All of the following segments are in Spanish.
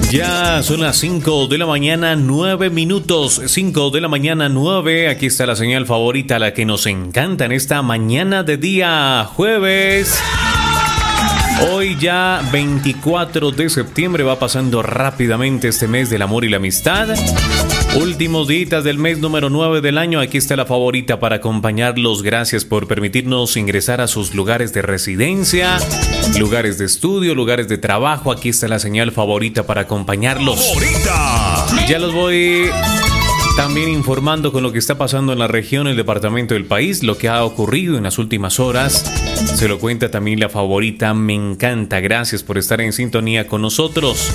Ya son las 5 de la mañana, 9 minutos. 5 de la mañana, 9. Aquí está la señal favorita, la que nos encanta en esta mañana de día jueves. Hoy ya 24 de septiembre, va pasando rápidamente este mes del amor y la amistad. Últimos días del mes número 9 del año. Aquí está la favorita para acompañarlos. Gracias por permitirnos ingresar a sus lugares de residencia, lugares de estudio, lugares de trabajo. Aquí está la señal favorita para acompañarlos. ¡Favorita! Ya los voy también informando con lo que está pasando en la región, el departamento del país, lo que ha ocurrido en las últimas horas. Se lo cuenta también la favorita. Me encanta. Gracias por estar en sintonía con nosotros.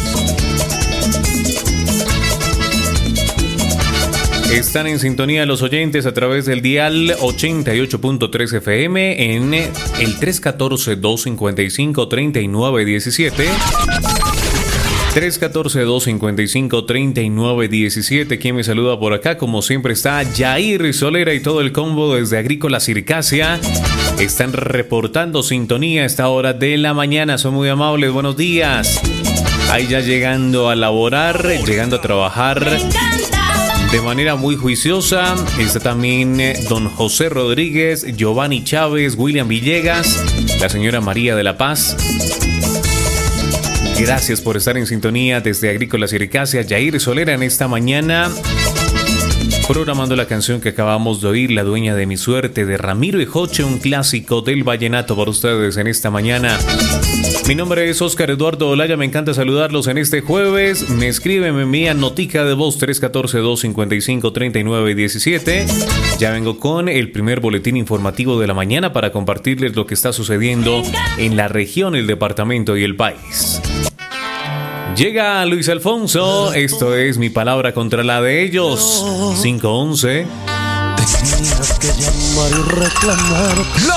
Están en sintonía los oyentes a través del dial 88.3 FM en el 314-255-3917. 314-255-3917. Quien me saluda por acá, como siempre, está Jair Solera y todo el combo desde Agrícola Circasia. Están reportando sintonía a esta hora de la mañana. Son muy amables. Buenos días. Ahí ya llegando a laborar, llegando a trabajar de manera muy juiciosa. Está también don José Rodríguez, Giovanni Chávez, William Villegas, la señora María de la Paz. Gracias por estar en sintonía desde Agrícola Circasia. Jair Solera en esta mañana, programando la canción que acabamos de oír, La Dueña de mi Suerte, de Ramiro y Joche, un clásico del vallenato para ustedes en esta mañana. Mi nombre es Oscar Eduardo Olaya, me encanta saludarlos en este jueves. Me escribe, me envía notica de voz 314-255-3917. Ya vengo con el primer boletín informativo de la mañana para compartirles lo que está sucediendo en la región, el departamento y el país. Llega Luis Alfonso, esto es Mi Palabra contra la de ellos. 511. Tenías que llamar y reclamar.